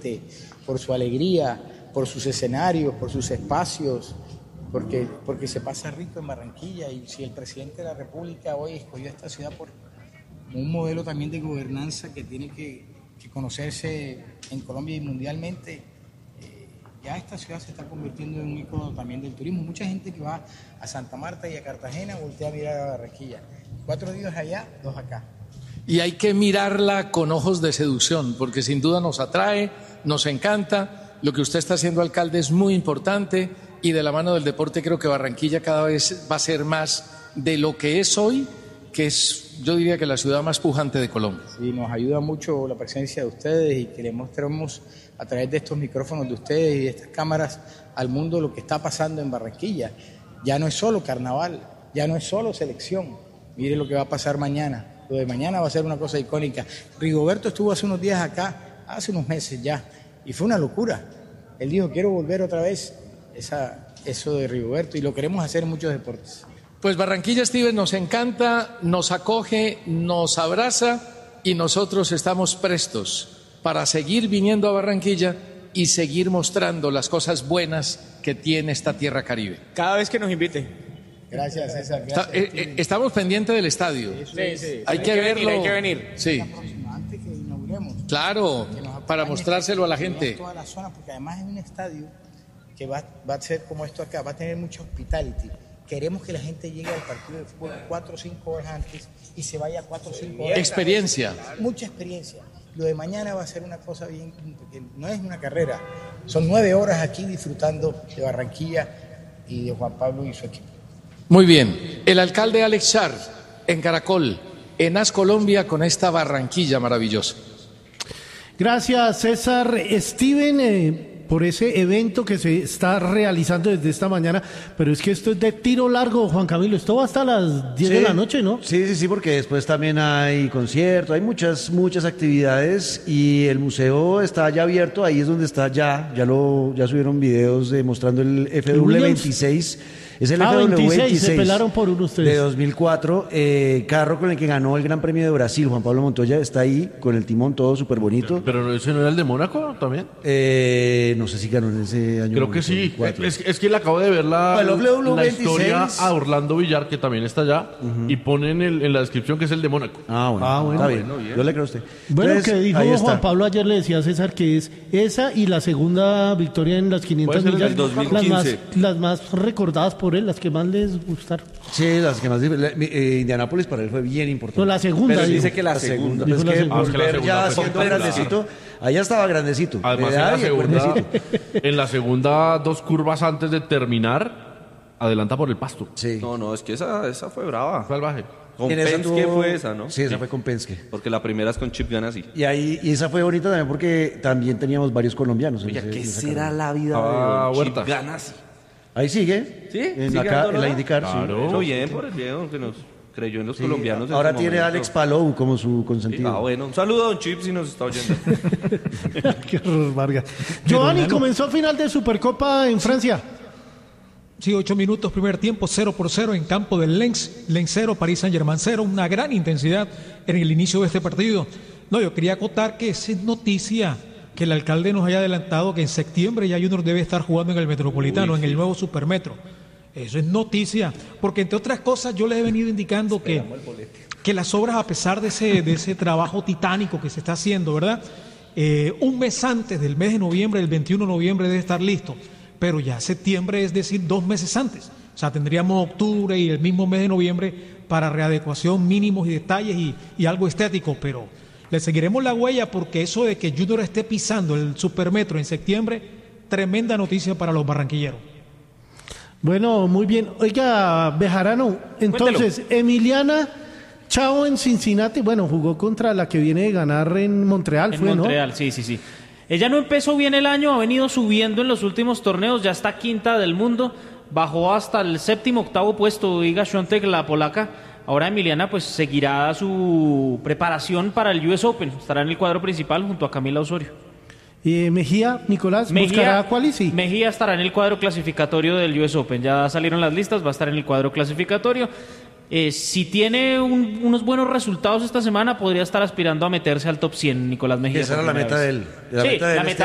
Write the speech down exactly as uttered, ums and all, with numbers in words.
gente, por su alegría, por sus escenarios, por sus espacios, porque, porque se pasa rico en Barranquilla. Y si el presidente de la República hoy escogió esta ciudad por un modelo también de gobernanza que tiene que, que conocerse en Colombia y mundialmente, eh, ya esta ciudad se está convirtiendo en un ícono también del turismo. Mucha gente que va a Santa Marta y a Cartagena voltea a mirar a Barranquilla. Cuatro días allá, dos acá. Y hay que mirarla con ojos de seducción, porque sin duda nos atrae, nos encanta. Lo que usted está haciendo, alcalde, es muy importante, y de la mano del deporte creo que Barranquilla cada vez va a ser más de lo que es hoy, que es, yo diría que la ciudad más pujante de Colombia. Sí, nos ayuda mucho la presencia de ustedes y que les mostremos a través de estos micrófonos de ustedes y de estas cámaras al mundo lo que está pasando en Barranquilla. Ya no es solo carnaval, ya no es solo selección. Mire lo que va a pasar mañana. Lo de mañana va a ser una cosa icónica. Rigoberto estuvo hace unos días acá, hace unos meses ya, y fue una locura. Él dijo, quiero volver otra vez, esa, eso de Rigoberto, y lo queremos hacer en muchos deportes. Pues Barranquilla, Steven, nos encanta, nos acoge, nos abraza, y nosotros estamos prestos para seguir viniendo a Barranquilla y seguir mostrando las cosas buenas que tiene esta tierra caribe. Cada vez que nos invite. Gracias, César. Gracias, Está, eh, estamos pendientes del estadio. Sí, sí. Hay, Hay que, que verlo. venir, hay que venir. Sí. La próxima, antes que inauguremos. Claro, para mostrárselo a la que gente. vean toda la zona, porque además es un estadio que va, va a ser como esto acá, va a tener mucha hospitality. Queremos que la gente llegue al partido de fútbol cuatro o cinco horas antes y se vaya cuatro o cinco horas. Experiencia. Mucha experiencia. Lo de mañana va a ser una cosa bien, porque no es una carrera. Son nueve horas aquí disfrutando de Barranquilla y de Juan Pablo y su equipo. Muy bien. El alcalde Alex Char, en Caracol, en As Colombia, con esta Barranquilla maravillosa. Gracias, César. Steven, eh, por ese evento que se está realizando desde esta mañana, pero es que esto es de tiro largo, Juan Camilo. Esto va hasta las diez sí, de la noche, ¿no? Sí, sí, sí, porque después también hay concierto, hay muchas, muchas actividades, y el museo está ya abierto. Ahí es donde está ya, ya lo, ya subieron videos de, mostrando el F W veintiséis. Es el ah, F W veintiséis, veintiséis, se pelaron por uno ustedes. De dos mil cuatro, eh, carro con el que ganó el Gran Premio de Brasil. Juan Pablo Montoya está ahí con el timón todo súper bonito. Pero ese no era el de Mónaco también. Eh, no sé si ganó en ese año. Creo que sí. cuatro. Es, es que le acabo de ver la, El W la veintiséis. historia a Orlando Villar, que también está allá, uh-huh. y ponen el, en la descripción que es el de Mónaco. Ah, bueno. Ah, bueno. Está bien. Bueno, bien. Yo le creo a usted. Bueno, Entonces, que dijo ahí Juan está. Pablo ayer, le decía a César que es esa y la segunda victoria en las quinientas Puede ser millas, el dos mil las más, quince. las más recordadas por él, las que más les gustaron. Sí, las que más. Eh, Indianápolis para él fue bien importante. No, la segunda. Pero dijo. dice que la segunda. Dijo Pues la que segunda. Ah, es que la volver segunda ya fue siendo completa. grandecito. Allá estaba grandecito. Además, de en edad la, y de segunda, cuerpecito. en la segunda, dos curvas antes de terminar, adelanta por el pasto. Sí. No, no, es que esa, esa fue brava. Salvaje. Con En esa Penske tuvo- fue esa, ¿no? Sí, esa fue con Penske. Porque la primera es con Chip Ganassi. Y ahí y esa fue bonita también porque también teníamos varios colombianos. en Oye, ese- ¿qué en esa será carrera. la vida Ah, de Huerta. Chip Ganassi? Ahí sigue. ¿Sí? En, ¿Sigue acá, dándola? en la IndyCar, Claro. Eso bien por el viejo que nos creyó en los sí. colombianos. en Ahora su tiene a momento. Alex Palou como su Sí, consentido. ah, bueno. Un saludo a Don Chip si nos está oyendo. Qué horror, Vargas. Giovanni, comenzó final de Supercopa en Francia. Sí, ocho minutos, primer tiempo, cero por cero en campo del Lens. Lens cero, París Saint-Germain cero. Una gran intensidad en el inicio de este partido. No, yo quería acotar que es noticia que el alcalde nos haya adelantado que en septiembre ya Junior debe estar jugando en el Metropolitano, Uy, en el sí. nuevo Supermetro. Eso es noticia, porque entre otras cosas yo les he venido indicando que, que las obras, a pesar de ese, de ese trabajo titánico que se está haciendo, ¿verdad? Eh, un mes antes del mes de noviembre, el veintiuno de noviembre debe estar listo, pero ya septiembre, es decir, dos meses antes. O sea, tendríamos octubre y el mismo mes de noviembre para readecuación, mínimos y detalles y, y algo estético, pero le seguiremos la huella porque eso de que Junior esté pisando el Supermetro en septiembre, tremenda noticia para los barranquilleros. Bueno, muy bien. Oiga, Bejarano, entonces, Emiliana Chao en Cincinnati, bueno, jugó contra la que viene de ganar en Montreal, En fue, Montreal, ¿no? sí, sí, sí. Ella no empezó bien el año, ha venido subiendo en los últimos torneos, ya está quinta del mundo, bajó hasta el séptimo, octavo puesto, Iga Świątek, la polaca. Ahora Emiliana pues seguirá su preparación para el U S Open, estará en el cuadro principal junto a Camila Osorio. Y Mejía, Nicolás, ¿buscará cuál y sí? Mejía estará en el cuadro clasificatorio del U S Open, ya salieron las listas, va a estar en el cuadro clasificatorio. Eh, si tiene un, unos buenos resultados esta semana, podría estar aspirando a meterse al top cien, Nicolás Mejía. Esa era por la primera meta vez. de él. La Sí, meta de él la este meta